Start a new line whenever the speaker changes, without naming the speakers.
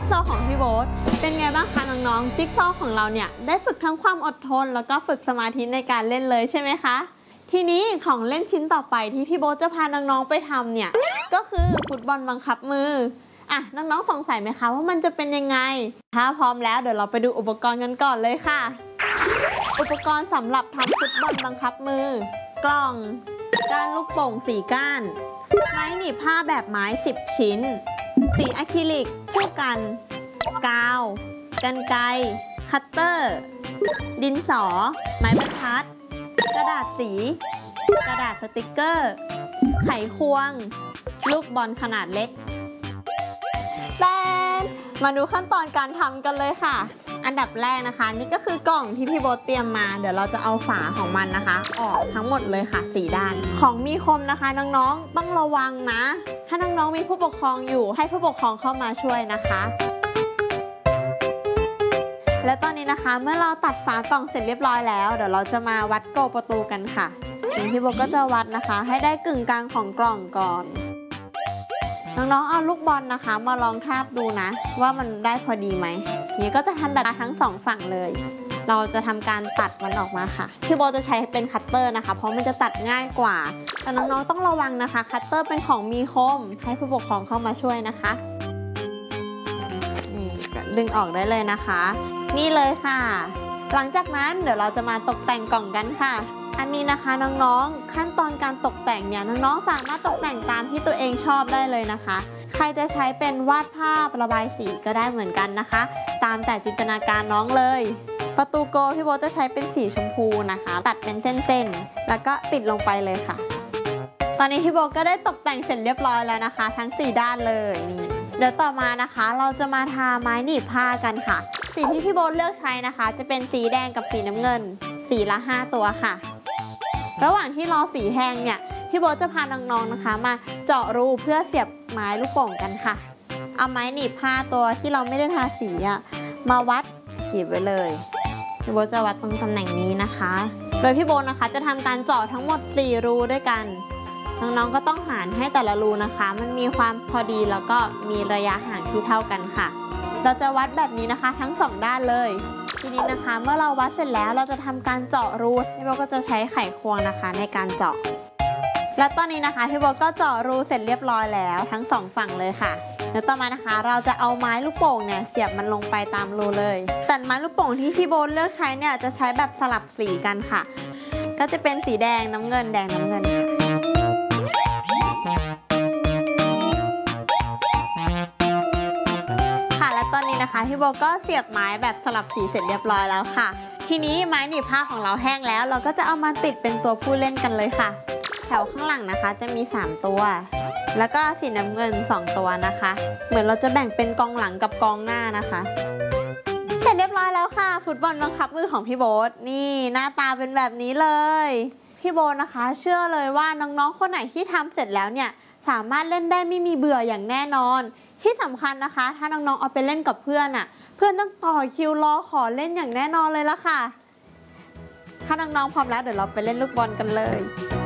ซอว์ของพี่โบ๊ทเป็นไงบ้างคะน้องๆจิ๊กซอว์ของเราเนี่ยได้ฝึกทั้งความอดทนแล้วก็ฝึกสมาธิในการเล่นเลยใช่ไหมคะทีนี้ของเล่นชิ้นต่อไปที่พี่โบ๊ทจะพาน้องๆไปทำเนี่ยก็คือฟุตบอลบังคับมืออ่ะน้องๆสงสัยไหมคะว่ามันจะเป็นยังไงถ้าพร้อมแล้วเดี๋ยวเราไปดูอุปกรณ์กันก่อนเลยค่ะอุปกรณ์สำหรับทำฟุตบอลบังคับมือกล่องก้านลูกโป่ง4ก้านไม้หนีบผ้าแบบไม้10ชิ้นสีอะคริลิกคู่กันกาวกรรไกรคัตเตอร์ดินสอไม้บรรทัดกระดาษสีกระดาษสติกเกอร์ไขควงลูกบอลขนาดเล็กแต่มาดูขั้นตอนการทำกันเลยค่ะอันดับแรกนะคะนี่ก็คือกล่องที่พี่โบ๊ทเตรียมมาเดี๋ยวเราจะเอาฝาของมันนะคะออกทั้งหมดเลยค่ะ4ด้านของมีคมนะคะน้องๆต้องระวังนะถ้าน้องๆมีผู้ปกครองอยู่ให้ผู้ปกครองเข้ามาช่วยนะคะและตอนนี้นะคะเมื่อเราตัดฝากล่องเสร็จเรียบร้อยแล้วเดี๋ยวเราจะมาวัดโกประตูกันค่ะพี่โบ๊ทก็จะวัดนะคะให้ได้กึ่งกลางของกล่องก่อนน้องๆเอาลูกบอลนะคะมาลองทาบดูนะว่ามันได้พอดีไหมนี่ก็จะทำแบบทั้ง2ฝั่งเลยเราจะทำการตัดมันออกมาค่ะพี่โบจะใช้เป็นคัตเตอร์นะคะเพราะมันจะตัดง่ายกว่าแต่น้องๆต้องระวังนะคะคัตเตอร์เป็นของมีคมให้ผู้ปกครองเข้ามาช่วยนะคะนี่ดึงออกได้เลยนะคะนี่เลยค่ะหลังจากนั้นเดี๋ยวเราจะมาตกแต่งกล่องกันค่ะอันนี้นะคะน้องๆขั้นตอนการตกแต่งเนี่ยน้องๆสามารถตกแต่งตามที่ตัวเองชอบได้เลยนะคะใครจะใช้เป็นวาดภาพระบายสีก็ได้เหมือนกันนะคะตามแต่จินตนาการน้องเลยประตูโกพี่โบจะใช้เป็นสีชมพูนะคะตัดเป็นเส้นๆแล้วก็ติดลงไปเลยค่ะตอนนี้พี่โบก็ได้ตกแต่งเสร็จเรียบร้อยแล้วนะคะทั้ง4ด้านเลยเดี๋ยวต่อมานะคะเราจะมาทาไม้หนีบผ้ากันค่ะสีที่พี่โบเลือกใช้นะคะจะเป็นสีแดงกับสีน้ำเงินสีละ5ตัวค่ะระหว่างที่รอสีแห้งเนี่ยพี่โบ๊ทจะพาน้องๆนะคะมาเจาะรูเพื่อเสียบไม้ลูกโป่งกันค่ะเอาไม้หนีบผ้าตัวที่เราไม่ได้ทาสีมาวัดขีดไว้เลยพี่โบ๊ทจะวัดตรงตำแหน่งนี้นะคะโดยพี่โบ๊ทนะคะจะทำการเจาะทั้งหมด4รูด้วยกันน้องๆก็ต้องหารให้แต่ละรูนะคะมันมีความพอดีแล้วก็มีระยะห่างที่เท่ากันค่ะเราจะวัดแบบนี้นะคะทั้ง2ด้านเลยทีนี้นะคะเมื่อเราวัดเสร็จแล้วเราจะทำการเจาะรูพี่โบ๊ทก็จะใช้ไขควงนะคะในการเจาะและตอนนี้นะคะพี่โบ๊ทก็เจาะรูเสร็จเรียบร้อยแล้วทั้ง2ฝั่งเลยค่ะเดี๋ยวต่อมานะคะเราจะเอาไม้ลูกโป่งเนี่ยเสียบมันลงไปตามรูเลยแต่ไม้ลูกโป่งที่พี่โบ๊ทเลือกใช้เนี่ยจะใช้แบบสลับสีกันค่ะก็จะเป็นสีแดงน้ำเงินแดงน้ำเงินค่ะและตอนนี้นะคะพี่โบ๊ทก็เสียบไม้แบบสลับสีเสร็จเรียบร้อยแล้วค่ะทีนี้ไม้หนีบผ้าของเราแห้งแล้วเราก็จะเอามาติดเป็นตัวผู้เล่นกันเลยค่ะแถวข้างหลังนะคะจะมี3ตัวแล้วก็สีน้ำเงิน2ตัวนะคะเหมือนเราจะแบ่งเป็นกองหลังกับกองหน้านะคะเสร็จเรียบร้อยแล้วค่ะฟุตบอลบังคับมือของพี่โบ๊ทนี่หน้าตาเป็นแบบนี้เลยพี่โบ๊ทนะคะเชื่อเลยว่าน้องๆคนไหนที่ทำเสร็จแล้วเนี่ยสามารถเล่นได้ไม่มีเบื่ออย่างแน่นอนที่สำคัญนะคะถ้าน้องๆเอาไปเล่นกับเพื่อนเพื่อนต้องต่อคิวรอขอเล่นอย่างแน่นอนเลยละค่ะถ้าน้องๆพร้อมแล้วเดี๋ยวเราไปเล่นลูกบอลกันเลย